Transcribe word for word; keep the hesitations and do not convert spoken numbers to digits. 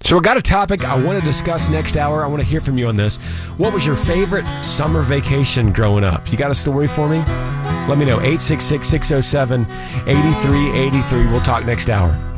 So we got a topic I want to discuss next hour. I want to hear from you on this. What was your favorite summer vacation growing up? You got a story for me? Let me know. eight six six, six oh seven, eight three eight three. We'll talk next hour.